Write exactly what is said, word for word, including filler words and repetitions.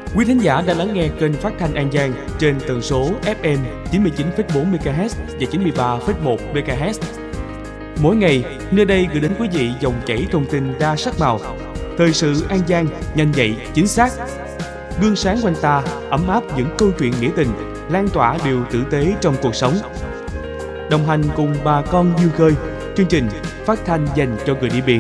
Quý thính giả đã lắng nghe kênh phát thanh An Giang trên tần số ép em chín mươi chín phẩy bốn mê ga héc và chín mươi ba phẩy một mê ga héc. Mỗi ngày, nơi đây gửi đến quý vị dòng chảy thông tin đa sắc màu. Thời sự An Giang, nhanh nhạy, chính xác. Gương sáng quanh ta, ấm áp những câu chuyện nghĩa tình, lan tỏa điều tử tế trong cuộc sống. Đồng hành cùng bà con vươn khơi, chương trình phát thanh dành cho người đi biển.